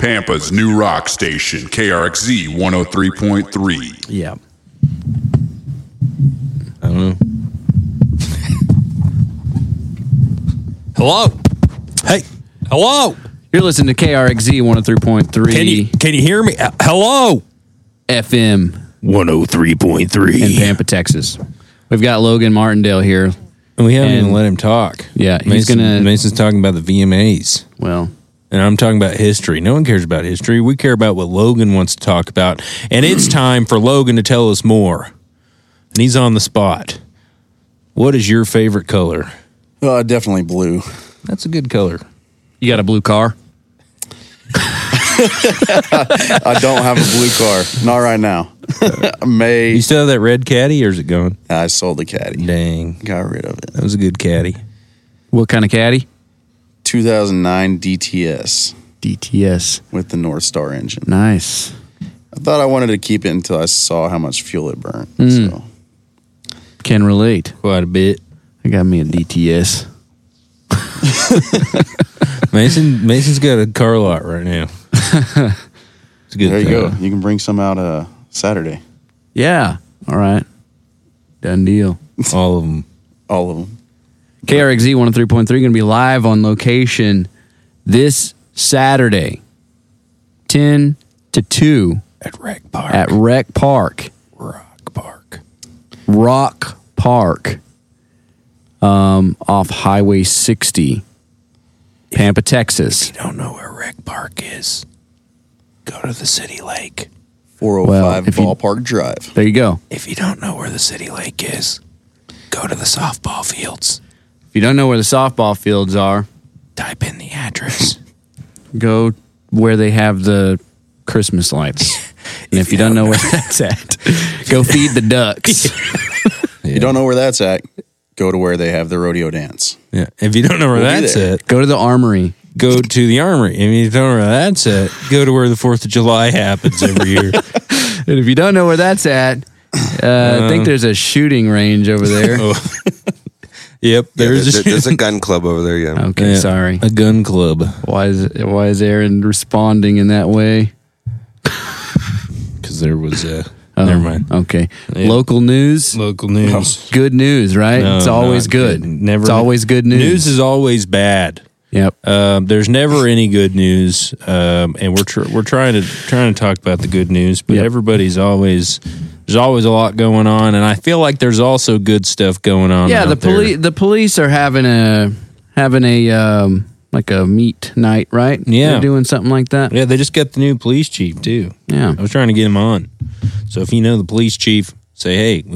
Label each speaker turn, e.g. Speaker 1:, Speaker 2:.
Speaker 1: Pampa's new rock station, KRXZ 103.3.
Speaker 2: Yeah.
Speaker 3: I don't know. Hello. Hey. Hello.
Speaker 2: You're listening to KRXZ 103.3.
Speaker 3: Can you hear me? Hello.
Speaker 2: FM
Speaker 3: 103.3
Speaker 2: in Pampa, Texas. We've got Logan Martindale here.
Speaker 3: And we haven't
Speaker 2: And-
Speaker 3: even let him talk.
Speaker 2: Yeah, he's gonna.
Speaker 3: Mason's talking about the VMAs.
Speaker 2: Well,
Speaker 3: And I'm talking about history. No one cares about history. We care about what Logan wants to talk about. And it's time for Logan to tell us more. And he's on the spot. What is your favorite color?
Speaker 4: Definitely blue.
Speaker 3: That's a good color.
Speaker 2: you got a blue car?
Speaker 4: I don't have a blue car. Not right now.
Speaker 3: You still have that red caddy or is it gone?
Speaker 4: I sold the caddy.
Speaker 3: Dang.
Speaker 4: Got rid of it.
Speaker 3: That was a good caddy.
Speaker 2: What kind of caddy?
Speaker 4: 2009 DTS
Speaker 2: DTS.
Speaker 4: with the North Star engine.
Speaker 2: Nice.
Speaker 4: I thought I wanted to keep it until I saw how much fuel it burnt. So
Speaker 2: Can relate.
Speaker 3: Quite a bit.
Speaker 2: I got me a DTS.
Speaker 3: Mason's got a car lot right now. It's a good
Speaker 4: there you
Speaker 3: thing.
Speaker 4: go. You can bring some out Saturday.
Speaker 2: Yeah. All right. Done deal.
Speaker 3: All of them.
Speaker 4: All of them.
Speaker 2: KRXZ 103.3 going to be live on location this Saturday, 10 to 2
Speaker 3: At Rec Park.
Speaker 2: at Rec Park. Rock Park. Off Highway 60, Pampa, Texas.
Speaker 3: If you don't know where Rec Park is, go to the City Lake.
Speaker 4: 405
Speaker 2: Well, if you-
Speaker 4: Ballpark Drive.
Speaker 2: There you go.
Speaker 3: If you don't know where the City Lake is, go to the softball fields.
Speaker 2: If you don't know where the softball fields are,
Speaker 3: Type in the address.
Speaker 2: go where they have the Christmas lights. And if you don't know where that's at, go feed the ducks.
Speaker 4: You don't know where that's at, go to where they have the rodeo dance.
Speaker 3: Yeah. If you don't know where
Speaker 4: We'll be
Speaker 3: that's
Speaker 4: there.
Speaker 3: at,
Speaker 2: Go to the armoury.
Speaker 3: go to the Armory. If you don't know where that's at, go to where the 4th of July happens every year.
Speaker 2: And if you don't know where that's at, I think there's a shooting range over there.
Speaker 3: Yep.
Speaker 5: There's a gun club over there, yeah.
Speaker 2: Okay,
Speaker 3: Yeah,
Speaker 2: sorry.
Speaker 3: a gun club.
Speaker 2: Why is Aaron responding in that way?
Speaker 3: Because there was
Speaker 2: Oh,
Speaker 3: never mind.
Speaker 2: Okay.
Speaker 3: Yeah.
Speaker 2: Local news.
Speaker 3: Local news.
Speaker 2: Good news, right?
Speaker 3: No,
Speaker 2: it's always
Speaker 3: not
Speaker 2: good.
Speaker 3: Never.
Speaker 2: It's always good news.
Speaker 3: News is always bad.
Speaker 2: Yep.
Speaker 3: There's never any good news, and we're trying to talk about the good news, but
Speaker 2: Yep.
Speaker 3: there's always a lot going on, and I feel like there's also good stuff going on.
Speaker 2: Yeah,
Speaker 3: out
Speaker 2: the police are having a like a meet night, right?
Speaker 3: Yeah.
Speaker 2: They're doing something like that.
Speaker 3: Yeah, they just got the new police chief too.
Speaker 2: Yeah.
Speaker 3: I was trying to get him on. So if you know the police chief, say, hey,